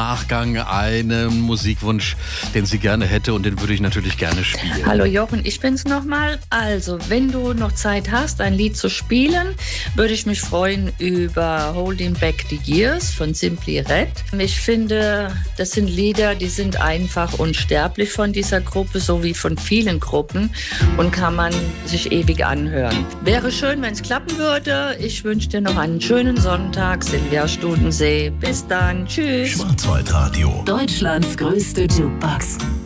Nachgang einen Musikwunsch, den sie gerne hätte und den würde ich natürlich gerne spielen. Hallo Jochen, ich bin's nochmal. Also, wenn du noch Zeit hast, ein Lied zu spielen, würde ich mich freuen über Holding Back the Years von Simply Red. Ich finde, das sind Lieder, die sind einfach unsterblich von dieser Gruppe, so wie von vielen Gruppen, und kann man sich ewig anhören. Wäre schön, wenn es klappen würde. Ich wünsche dir noch einen schönen Sonntag, Silvia Studensee. Bis dann, tschüss. Schwarzwaldradio. Deutschlands größte Jukebox.